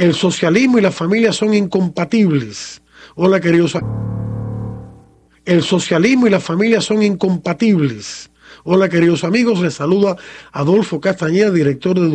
El socialismo y la familia son incompatibles. Hola, queridos. El socialismo y la familia son incompatibles. Hola, queridos amigos. Les saluda Adolfo Castañeda, director de